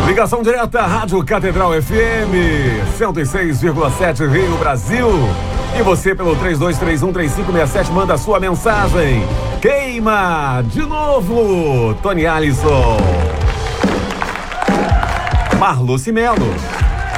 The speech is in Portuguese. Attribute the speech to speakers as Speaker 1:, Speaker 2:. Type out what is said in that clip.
Speaker 1: Ligação direta, Rádio Catedral FM 106,7 Rio Brasil. E você pelo 32313567 manda a sua mensagem. Queima de novo, Tony Alisson. Marluce Melo.